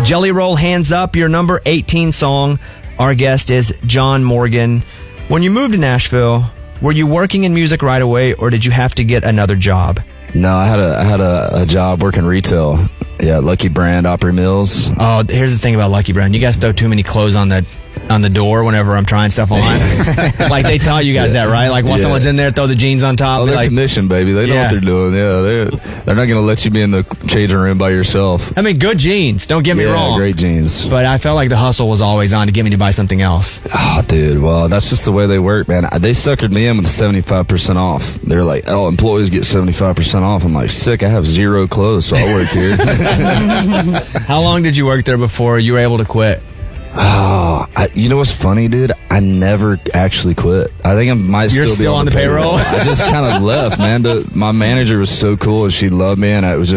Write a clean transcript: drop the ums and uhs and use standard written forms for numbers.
Jelly Roll Hands Up, your number 18 song. Our guest is John Morgan. When you moved to Nashville, were you working in music right away, or did you have to get another job? No, I had a job working retail. Yeah, Lucky Brand, Opry Mills. Oh, here's the thing about Lucky Brand. You guys throw too many clothes on the door whenever I'm trying stuff on. Like, they taught you guys that, right? Like, once someone's in there, throw the jeans on top. Oh, they're like, commissioned, baby. They know what they're doing. Yeah, they're not going to let you be in the changing room by yourself. I mean, good jeans. Don't get me wrong. Great jeans. But I felt like the hustle was always on to get me to buy something else. Oh, dude. Well, that's just the way they work, man. They suckered me in with 75% off. They're like, oh, employees get 75% off. I'm like, sick. I have zero clothes, so I'll work here. How long did you work there before you were able to quit? Oh, you know what's funny, dude? I never actually quit. I think I might still be on the payroll. I just kind of left, man. My manager was so cool, and she loved me, and it was just